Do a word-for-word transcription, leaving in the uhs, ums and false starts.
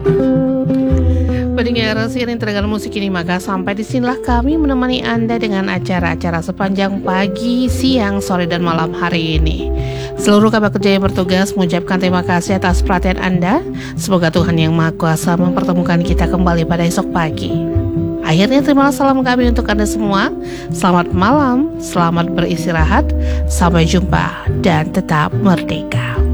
Pendengar seiring terdengar musik ini, maka sampai disinilah kami menemani Anda dengan acara-acara sepanjang pagi, siang, sore, dan malam hari ini. Seluruh kabar kerja yang bertugas mengucapkan terima kasih atas perhatian Anda. Semoga Tuhan Yang Maha Kuasa mempertemukan kita kembali pada esok pagi. Akhirnya terimalah salam kami untuk Anda semua. Selamat malam, selamat beristirahat, sampai jumpa, dan tetap merdeka.